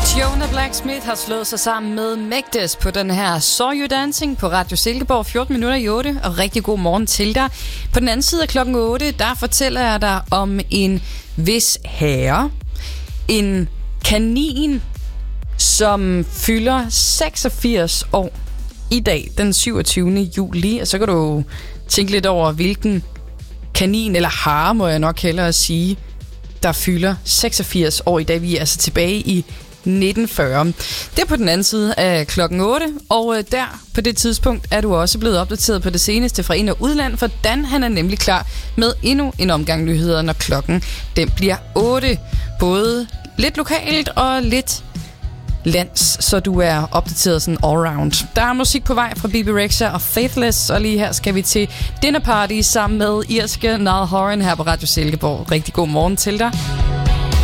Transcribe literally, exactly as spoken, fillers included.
Jonah Blacksmith har slået sig sammen med Megdes på den her Saw You Dancing på Radio Silkeborg, fjorten minutter i otte, og rigtig god morgen til dig. På den anden side af klokken otte, der fortæller jeg dig om en vis herre, en kanin, som fylder seksogfirs år i dag, den syvogtyvende juli, og så kan du tænke lidt over, hvilken kanin, eller hare, må jeg nok hellere sige, der fylder seksogfirs år i dag. Vi er altså tilbage i nitten fyrre. Det er på den anden side af klokken otte, og der på det tidspunkt er du også blevet opdateret på det seneste fra ind- og udland, for Dan han er nemlig klar med endnu en omgang nyheder, når klokken den bliver otte. Både lidt lokalt og lidt lands, så du er opdateret sådan all-round. Der er musik på vej fra Bebe Rexha og Faithless, og lige her skal vi til Dinner Party sammen med irske Niall Horan her på Radio Silkeborg. Rigtig god morgen til dig.